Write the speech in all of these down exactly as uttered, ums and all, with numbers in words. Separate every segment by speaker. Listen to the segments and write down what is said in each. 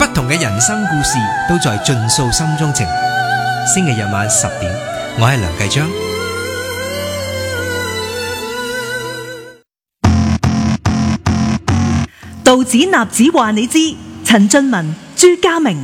Speaker 1: 同嘅人生故事都在盡訴心中情。星期日晚十點，我係梁繼章。
Speaker 2: 道指納指話你知，陳俊文、朱家明。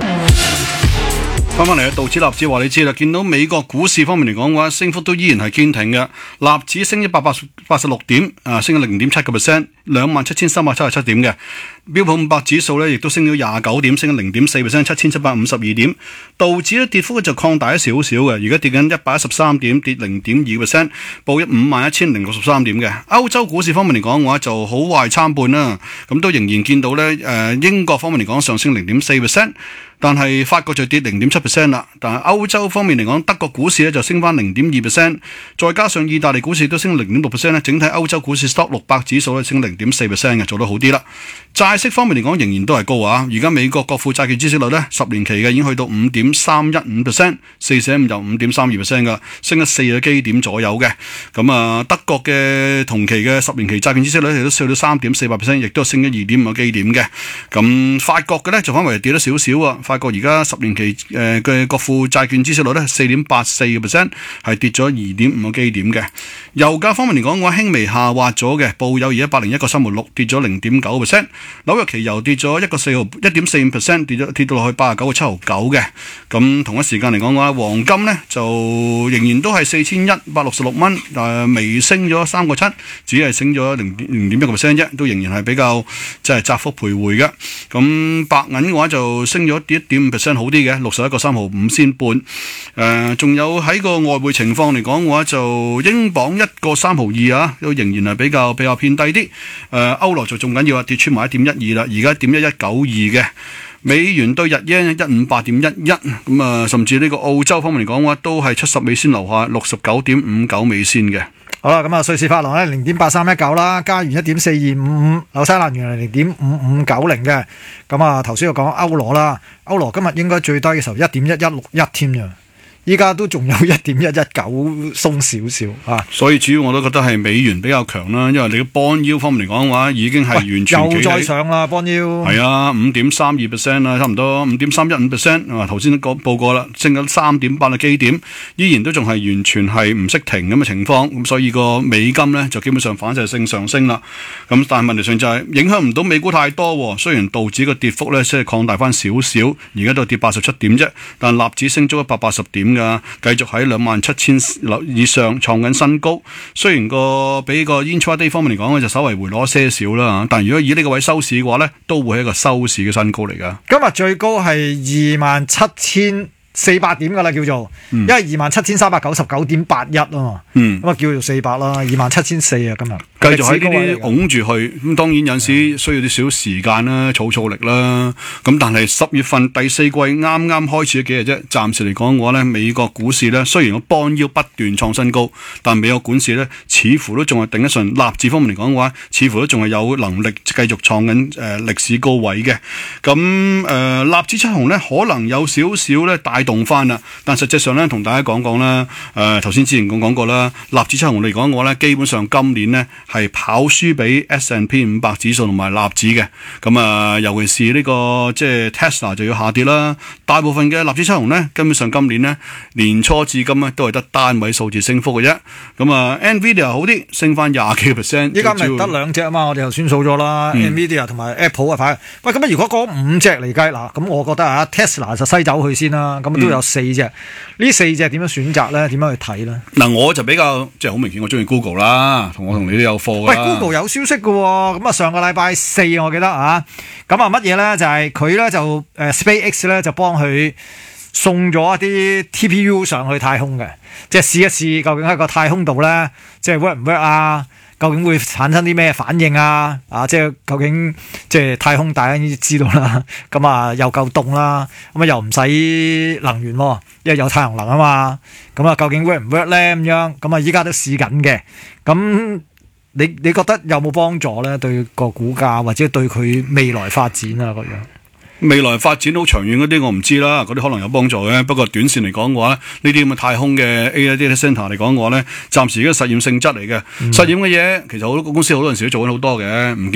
Speaker 3: 翻返嚟嘅道指納指話你知啦，見到美國股市方面嚟講嘅話，升幅都依然係堅挺嘅。納指升一百八十六點，啊，升咗零點七個 percent，兩萬七千三百七十七點嘅。標普五百指數咧，亦都升咗廿九點，升咗零點四 percent，七千七百五十二點。道指咧跌幅就擴大咗少少嘅，而家跌緊一百一十三點，跌零點二 percent，報一五萬一千零六十三點嘅。歐洲股市方面嚟講嘅話，就好壞參半啦。咁都仍然見到咧，誒、呃、英國方面嚟講上升零點四 percent。但係法國就跌零點七 percent 啦，但係歐洲方面嚟講，德國股市咧就升翻零點二 percent，再加上意大利股市都升零點六 percent 咧，整體歐洲股市 Stock 六百指數咧升零點四 percent 嘅，做得好啲啦。債息方面嚟講，仍然都係高啊！而家美國國庫債券孳息率咧，十年期嘅已經去到五點三一五 percent， 四捨五入五點三二 percent 噶，升咗四個基點左右嘅。咁啊，德國嘅同期嘅十年期債券孳息率亦都去到三點四八 percent， 亦都升咗二點五個基點嘅。咁法國嘅咧就反為跌咗少少啊。法國而家十年期誒嘅國庫債券孳息率咧四點八四個 percent， 係跌咗二點五個基點嘅。油價方面嚟講嘅話，輕微下滑咗嘅，報有而一百零一個三毫六，跌咗零點九 percent。紐約期油跌咗一個四毫一點四五 percent， 跌咗跌到落去八十九個七毫九嘅。咁同一時間嚟講嘅話，黃金咧就仍然都係四千一百六十六蚊，誒微升咗三個七，只係升咗零零點一個 percent 啫，都仍然係比較即係窄幅徘徊嘅。咁白銀嘅話就升咗一點五 percent。好啲嘅，六十一個三毫五仙半。誒、呃，仲有喺個外匯情況嚟講嘅話，就英鎊一個三毫二啊，都仍然係比較比較偏低啲。誒、呃，歐羅就仲緊要啊，跌穿埋一點一二啦，而家一點一一九二嘅。美元對日元一五八點一一，咁啊，甚至呢個澳洲方面嚟講嘅話，都係七十美仙樓下，六十九點五九美仙嘅。
Speaker 4: 好啦，咁啊，瑞士法郎咧零點八三一九啦，加元一點四二五五，紐西蘭元係零點五五九零嘅。咁啊，頭先我講歐羅啦，歐羅今日應該最低嘅時候一點一一六一添嘅。依家都仲有一點一一九鬆少少啊，所以主要我都覺得係美元比較強啦，因為你嘅 bond yield方面嚟講嘅話，已經係完全又再上啦 bond yield，係啊，五點三二 percent 啦，差唔多五點三一五 percent 啊，頭先都講報過啦，升咗三點八個基點，依然都仲係完全係唔識停咁嘅情況，咁所以個美金咧就基本上反射性上升啦。咁但係問題上就係影響唔到美股太多，雖然道指個跌幅咧即係擴大翻少少，而家都跌八十七點啫，但納指升咗一百八十點。繼續喺兩萬七千以上創緊新高，雖然個比個 intraday 方面嚟講咧就稍微回落些少啦，但如果以呢個位收市嘅話咧，都會係一個收市嘅新高嚟噶。今日最高係二萬七千四百點噶啦，叫做，嗯、因為二萬七千三百九十九點八一啊嘛，咁啊、嗯、叫做四百啦，二萬七千四啊今日。繼續喺呢啲拱住去，咁當然有陣時需要啲少時間啦，儲儲力啦。咁但係十月份第四季啱啱開始咗幾日啫，暫時嚟講嘅話咧，美國股市咧雖然個邦腰不斷創新高，但美國股市咧似乎都仲係頂得順。納指方面嚟講嘅話，似乎都仲係有能力繼續創緊誒歷史高位嘅。咁誒納指七雄咧可能有少少咧帶動翻啦，但實際上咧同大家講講啦，誒頭先之前講講過啦，納指七雄嚟講嘅話咧，基本上今年咧係跑輸俾 S and P 五百指數同埋納指嘅，咁啊，尤其是呢、這個即係 Tesla 就要下跌啦。大部分嘅納指七雄咧，根本上今年咧年初至今咧都係得單位數字升幅嘅啫。咁啊 ，Nvidia 好啲，升翻廿幾個 percent。依家咪得兩隻啊嘛，我哋頭先數咗啦、嗯、，Nvidia 同埋 Apple 啊，快。喂，咁啊，如果嗰五隻嚟計嗱，咁我覺得啊 ，Tesla 就西走去先啦，咁都有四隻。呢、嗯、四隻點樣選擇咧？點樣去睇咧？嗱，我就比較即係好明顯，我中意 Google 啦，同我同你都有貨。喂 ，Google 有消息嘅喎，咁啊上個禮拜四我記得啊，咁啊乜嘢咧？就係佢咧就誒 SpaceX 咧就幫佢送咗一啲 T P U 上去太空嘅，即係試一試究竟喺個太空度咧，即係 work 唔 work 啊？究竟會產生啲咩反應啊？啊，即係究竟即係太空大家已經知道啦，咁啊又夠凍啦，咁啊又唔使能源喎，因為有太陽能啊嘛，咁啊究竟 work 唔 work 咧咁樣？咁啊依家都試緊嘅，咁。你你覺得有冇幫助咧？對個股價或者對佢未來發展啊，嗰樣未來發展好長遠嗰啲我唔知啦，嗰啲可能有幫助嘅。不過短線嚟講嘅話咧，呢啲咁嘅太空嘅 A I data center 嚟講嘅話咧，暫時而家實驗性質嚟嘅、嗯、實驗嘅嘢，其實好多公司好多陣時都做緊好多嘅，唔見